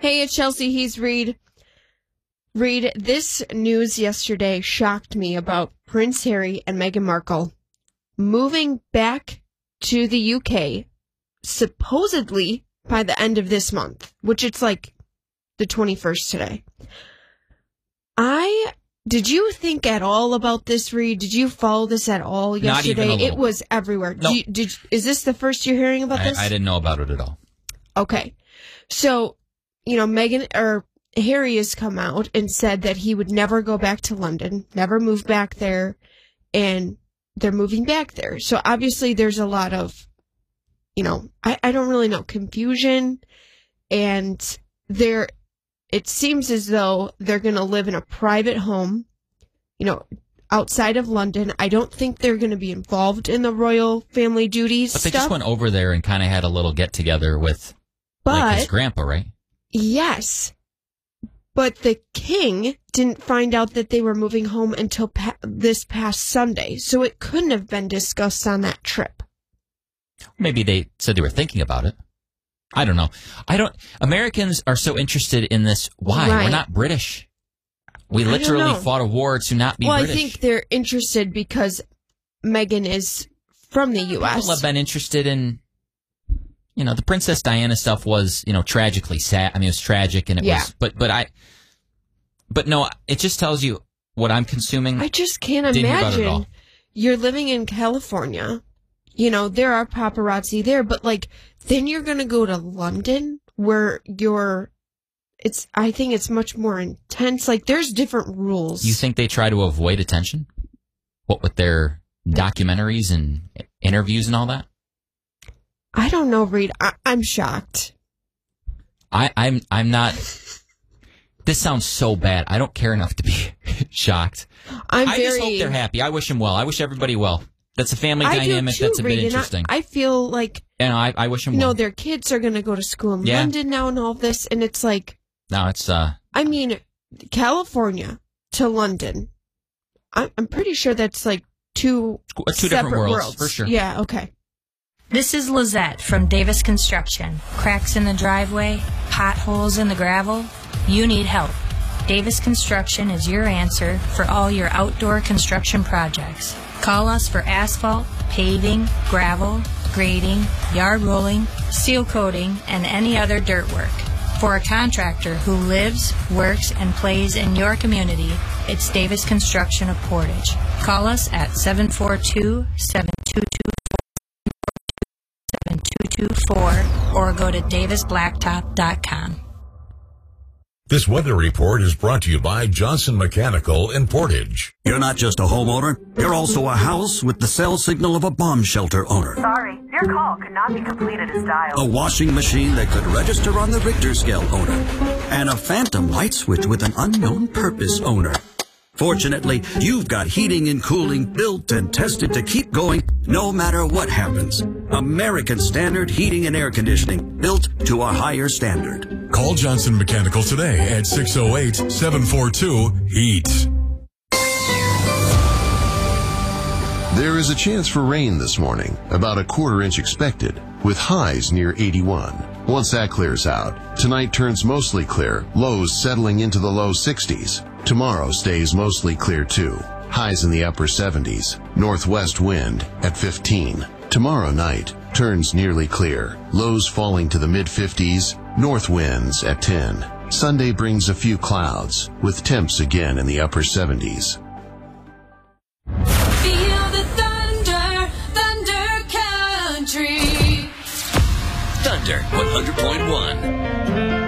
Hey, it's Chelsea. He's Reed. Reed, this news yesterday shocked me about Prince Harry and Meghan Markle moving back to the UK, supposedly by the end of this month, which it's like the 21st today. Did you think at all about this, Reed? Did you follow this at all yesterday? Not even a little. It was everywhere. No. Is this the first you're hearing about this? I didn't know about it at all. Okay. So, Harry has come out and said that he would never go back to London, never move back there, and they're moving back there. So obviously there's a lot of, I don't really know, confusion, and it seems as though they're going to live in a private home, outside of London. I don't think they're going to be involved in the royal family duties But they stuff. just went over there and kind of had a little get-together with his grandpa, right? Yes. But the king didn't find out that they were moving home until this past Sunday, so it couldn't have been discussed on that trip. Maybe they said they were thinking about it. I don't know. Americans are so interested in this. Why? Right. We're not British. We literally fought a war to not be British. Well, I think they're interested because Meghan is from the U.S. People have been interested in, the Princess Diana stuff was, tragically sad. I mean, it was tragic and it was, but no, it just tells you what I'm consuming. I just can't Didn't hear about it at all. imagine you're living in California. There are paparazzi there, but then you're going to go to London where I think it's much more intense. There's different rules. You think they try to avoid attention? What with their documentaries and interviews and all that? I don't know, Reed. I'm shocked. I'm not. This sounds so bad. I don't care enough to be shocked. I just hope they're happy. I wish them well. I wish everybody well. That's a family dynamic that's a bit interesting. I feel like... I wish them well. their kids are going to go to school in London now and all this, and it's like... No, it's... California to London. I'm pretty sure that's two different worlds. For sure. Yeah, okay. This is Lizette from Davis Construction. Cracks in the driveway, potholes in the gravel. You need help. Davis Construction is your answer for all your outdoor construction projects. Call us for asphalt, paving, gravel, grading, yard rolling, seal coating, and any other dirt work. For a contractor who lives, works, and plays in your community, it's Davis Construction of Portage. Call us at 742-7224 or go to davisblacktop.com. This weather report is brought to you by Johnson Mechanical in Portage. You're not just a homeowner, you're also a house with the cell signal of a bomb shelter owner. Sorry, your call could not be completed as dialed. A washing machine that could register on the Richter scale owner. And a phantom light switch with an unknown purpose owner. Fortunately, you've got heating and cooling built and tested to keep going no matter what happens. American Standard Heating and Air Conditioning, built to a higher standard. Call Johnson Mechanical today at 608-742-HEAT. There is a chance for rain this morning, about a quarter-inch expected, with highs near 81. Once that clears out, tonight turns mostly clear, lows settling into the low 60s. Tomorrow stays mostly clear too, highs in the upper 70s, northwest wind at 15. Tomorrow night turns nearly clear, lows falling to the mid-50s, north winds at 10. Sunday brings a few clouds, with temps again in the upper 70s. Feel the thunder, thunder country. Thunder 100.1.